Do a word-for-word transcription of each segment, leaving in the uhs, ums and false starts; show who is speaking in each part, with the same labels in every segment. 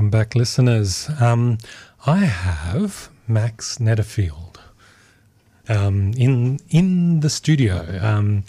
Speaker 1: welcome back, listeners. Um, I have Max Netterfield um, in in the studio. Um,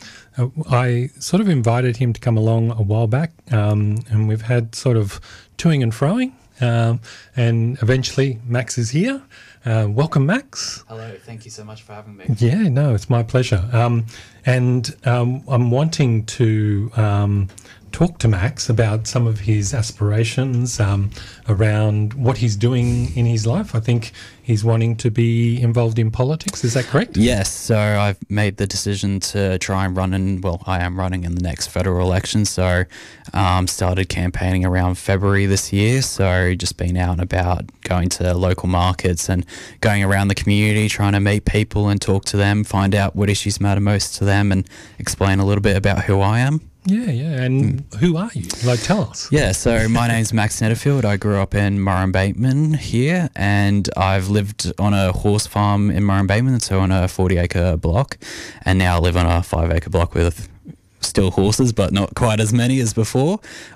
Speaker 1: I sort of invited him to come along a while back, um, and we've had sort of toing and froing, um, and eventually Max is here. Uh, welcome, Max.
Speaker 2: Hello, thank you so much for having me.
Speaker 1: Yeah, no, it's my pleasure. Um, and um, I'm wanting to um, talk to Max about some of his aspirations um, around what he's doing in his life. I think he's wanting to be involved in politics. Is that correct?
Speaker 2: Yes, so I've made the decision to try and run in, well, I am running in the next federal election, so um, started campaigning around February this year, so just been out and about, going to local markets and going around the community, trying to meet people and talk to them, find out what issues matter most to them and explain a little bit about who I am.
Speaker 1: Yeah, yeah. And mm. who are you? Like, tell us.
Speaker 2: Yeah, so my name's Max Netterfield. I grew up in Murrumbateman here, and I've lived on a horse farm in Murrumbateman, so on a forty acre block, and now I live on a five acre block with still horses, but not quite as many as before.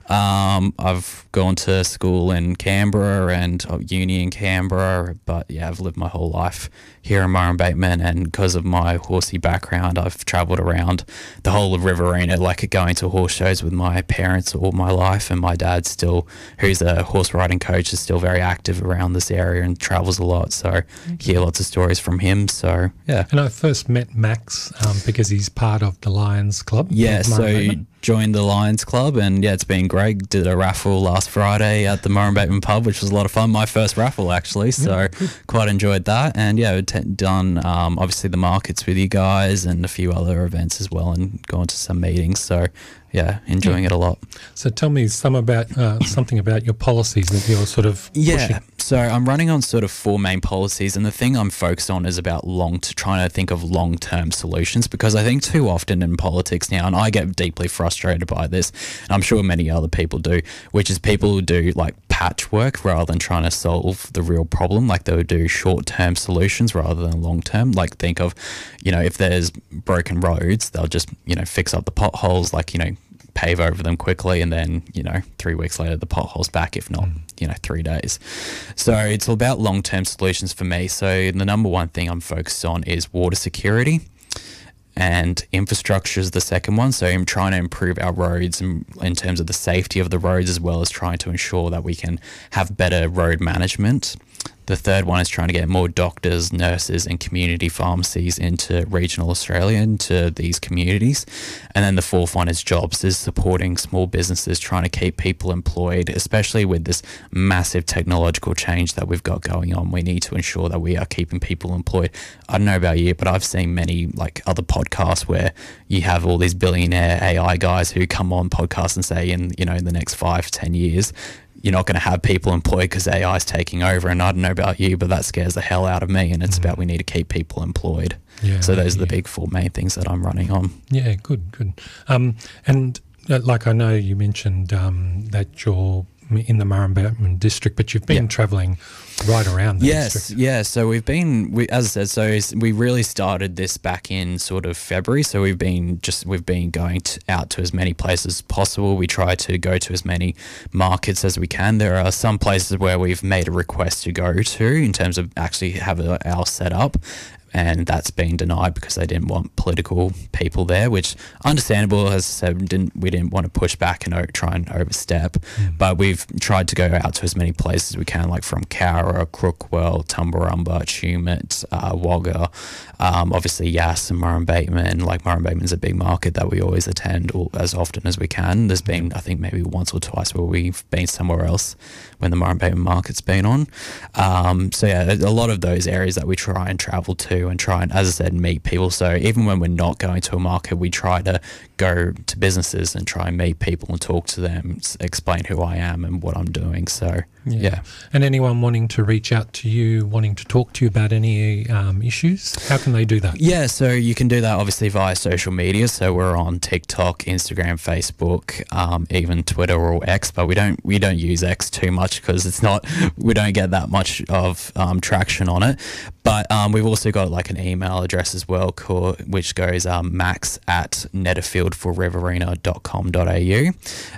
Speaker 2: Um, I've gone to school in Canberra and uni in Canberra, but yeah, I've lived my whole life here in Murrumbateman, and because of my horsey background, I've travelled around the whole of Riverina, like going to horse shows with my parents all my life, and my dad still, who's a horse riding coach, is still very active around this area and travels a lot, so okay. Hear lots of stories from him, so yeah.
Speaker 1: And I first met Max um, because he's part of the Lions Club.
Speaker 2: Yeah, so joined the Lions Club, and yeah, it's been great. Did a raffle last Friday at the Murrumbateman pub, which was a lot of fun. My first raffle, actually, so yeah, quite enjoyed that. And yeah, we've t- done um, obviously the markets with you guys and a few other events as well, and gone to some meetings. So yeah, enjoying yeah. it a lot.
Speaker 1: So tell me some about uh, something about your policies that you're sort of
Speaker 2: yeah.
Speaker 1: pushing.
Speaker 2: So I'm running on sort of four main policies, and the thing I'm focused on is about long to trying to think of long-term solutions, because I think too often in politics now, and I get deeply frustrated by this, and I'm sure many other people do, which is people who do like patchwork rather than trying to solve the real problem. Like they would do short-term solutions rather than long-term. Like think of, you know, if there's broken roads, they'll just, you know, fix up the potholes, like, you know, pave over them quickly, and then, you know, three weeks later the pothole's back, if not, mm. you know, three days. So it's all about long-term solutions for me. So the number one thing I'm focused on is water security, and infrastructure is the second one. So I'm trying to improve our roads in, in terms of the safety of the roads, as well as trying to ensure that we can have better road management. The third one is trying to get more doctors, nurses and community pharmacies into regional Australia, into these communities. And then the fourth one is jobs, is supporting small businesses, trying to keep people employed, especially with this massive technological change that we've got going on. We need to ensure that we are keeping people employed. I don't know about you, but I've seen many like other podcasts where you have all these billionaire A I guys who come on podcasts and say in, you know, in the next five, ten years, you're not going to have people employed because A I is taking over. And I don't know about you, but that scares the hell out of me. And it's mm. about we need to keep people employed. Yeah, so those are the yeah. big four main things that I'm running on.
Speaker 1: Yeah, good, good. Um, and uh, like I know you mentioned um, that you're in the Murrumbateman district, but you've been yeah. travelling right around the
Speaker 2: yes,
Speaker 1: district.
Speaker 2: Yeah, so we've been, we, as I said, so we really started this back in sort of February. So we've been just, we've been going to, out to as many places as possible. We try to go to as many markets as we can. There are some places where we've made a request to go to in terms of actually have a, our set up, and that's been denied because they didn't want political people there, which understandable. As I said, didn't, we didn't want to push back and o- try and overstep, mm. but we've tried to go out to as many places as we can, like from Cowra, Crookwell, Tumbarumba, Tumut, uh, Wagga, um, obviously Yass and Murrumbateman. Like Murrumbateman's a big market that we always attend all, as often as we can. There's been, I think, maybe once or twice where we've been somewhere else when the Murrumbateman market's been on. Um, so yeah, a lot of those areas that we try and travel to and try and, as I said, meet people. So even when we're not going to a market, we try to go to businesses and try and meet people and talk to them, explain who I am and what I'm doing. So yeah. yeah.
Speaker 1: And anyone wanting to reach out to you, wanting to talk to you about any um, issues, how can they do that?
Speaker 2: Yeah, so you can do that obviously via social media. So we're on TikTok, Instagram, Facebook, um, even Twitter or X, but we don't we don't use X too much because it's not, we don't get that much of um, traction on it. But um, we've also got like an email address as well, called, which goes um, max at netterfield netterfield for riverina dot com dot a u.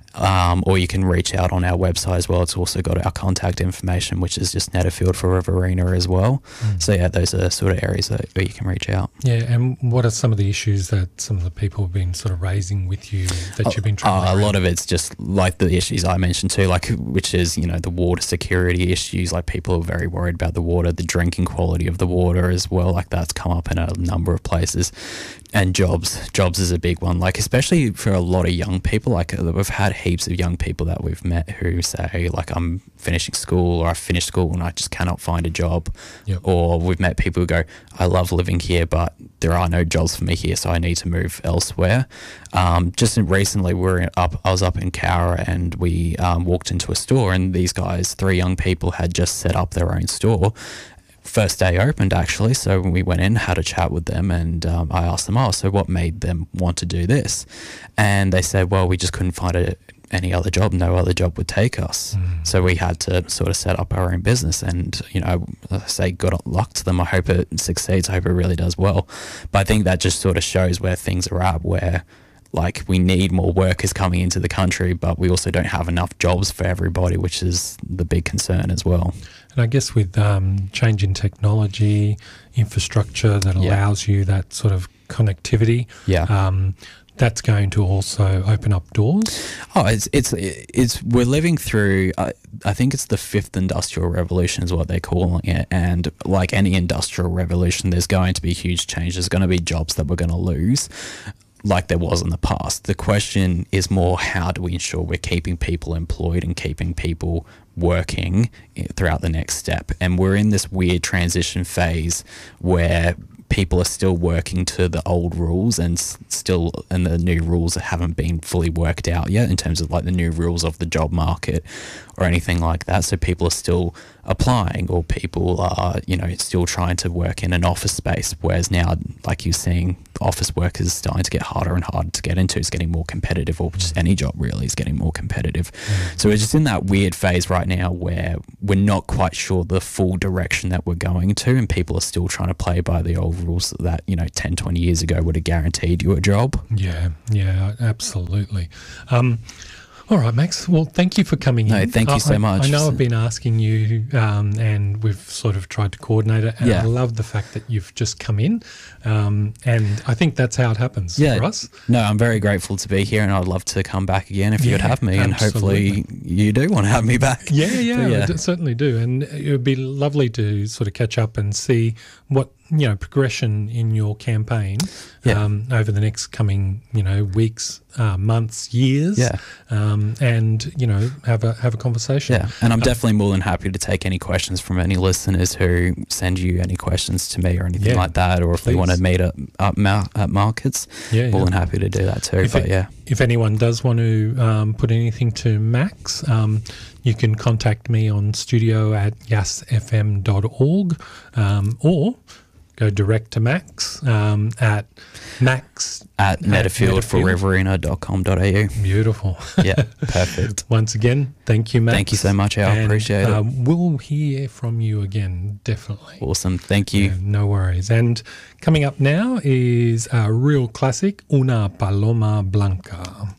Speaker 2: Um, or you can reach out on our website as well. It's also got our contact information, which is just Netterfield for Riverina as well. Mm. So yeah, those are sort of areas that where you can reach out.
Speaker 1: Yeah, and what are some of the issues that some of the people have been sort of raising with you that
Speaker 2: oh,
Speaker 1: you've been trying?
Speaker 2: Uh, a lot of it's just like the issues I mentioned too, like which is, you know, the water security issues. Like people are very worried about the water, the drinking quality of the water as well. Like that's come up in a number of places. And jobs, jobs is a big one. Like especially for a lot of young people. Like we've had heaps of young people that we've met who say like I'm finishing school or I finished school and I just cannot find a job.
Speaker 1: Yep.
Speaker 2: Or we've met people who go, I love living here, but there are no jobs for me here, so I need to move elsewhere. Um, just recently, we were up. I was up in Cowra and we um, walked into a store, and these guys, three young people, had just set up their own store. First day opened actually, so we went in, had a chat with them, and um, I asked them, oh, so what made them want to do this? And they said, well, we just couldn't find a, any other job, no other job would take us. Mm. So we had to sort of set up our own business, and, you know, I say good luck to them. I hope it succeeds, I hope it really does well. But I think that just sort of shows where things are at, where like we need more workers coming into the country, but we also don't have enough jobs for everybody, which is the big concern as well.
Speaker 1: And I guess with um, change in technology, infrastructure that allows yeah. you that sort of connectivity,
Speaker 2: yeah,
Speaker 1: um, that's going to also open up doors.
Speaker 2: Oh, it's it's it's we're living through. Uh, I think it's the fifth industrial revolution is what they're calling it, and like any industrial revolution, there's going to be huge change. There's going to be jobs that we're going to lose, like there was in the past. The question is more, how do we ensure we're keeping people employed and keeping people working throughout the next step? And we're in this weird transition phase where people are still working to the old rules and still and the new rules that haven't been fully worked out yet in terms of like the new rules of the job market or anything like that. So people are still applying, or people are, you know, still trying to work in an office space, whereas now, like you're seeing, office work is starting to get harder and harder to get into. It's getting more competitive, or just any job really is getting more competitive. Mm. So we're just in that weird phase right now where we're not quite sure the full direction that we're going to, and people are still trying to play by the old rules that, you know, ten, twenty years ago would have guaranteed you a job.
Speaker 1: Yeah, yeah, absolutely. Um, all right, Max. Well, thank you for coming
Speaker 2: no,
Speaker 1: in.
Speaker 2: No, thank you
Speaker 1: I,
Speaker 2: so much.
Speaker 1: I know I've been asking you, um, and we've sort of tried to coordinate it, and
Speaker 2: yeah.
Speaker 1: I love the fact that you've just come in, um, and I think that's how it happens
Speaker 2: yeah.
Speaker 1: for us.
Speaker 2: No, I'm very grateful to be here, and I'd love to come back again if yeah, you'd have me, absolutely. And hopefully you do want to have me back.
Speaker 1: Yeah, yeah,
Speaker 2: yeah.
Speaker 1: I d- certainly do, and it would be lovely to sort of catch up and see what, you know, progression in your campaign
Speaker 2: yeah.
Speaker 1: um, over the next coming, you know, weeks, uh, months, years,
Speaker 2: yeah.
Speaker 1: um, and, you know, have a have a conversation.
Speaker 2: Yeah, and I'm um, definitely more than happy to take any questions from any listeners who send you any questions to me or anything
Speaker 1: yeah,
Speaker 2: like that, or if
Speaker 1: please.
Speaker 2: they want to meet at, at, mar- at markets,
Speaker 1: yeah,
Speaker 2: more
Speaker 1: yeah.
Speaker 2: than happy to do that too.
Speaker 1: If
Speaker 2: but
Speaker 1: it,
Speaker 2: yeah,
Speaker 1: if anyone does want to um, put anything to Max, um, you can contact me on studio at yas f m dot org, um, or go direct to Max um, at Max
Speaker 2: at, at netterfield for riverina dot com dot a u.
Speaker 1: Beautiful.
Speaker 2: Yeah, perfect.
Speaker 1: Once again, thank you, Max.
Speaker 2: Thank you so much, Al. I appreciate
Speaker 1: uh,
Speaker 2: it.
Speaker 1: We'll hear from you again, definitely.
Speaker 2: Awesome. Thank you.
Speaker 1: Yeah, no worries. And coming up now is a real classic, Una Paloma Blanca.